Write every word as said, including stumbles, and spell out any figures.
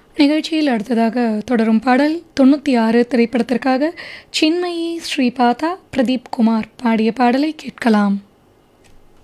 நிகழ்ச்சியில் அடுத்ததாக தொடரும் பாடல் தொண்ணூற்றி ஆறு திரைப்படத்திற்காக சின்மயி ஸ்ரீபாதா பிரதீப் குமார் பாடிய பாடலை கேட்கலாம்.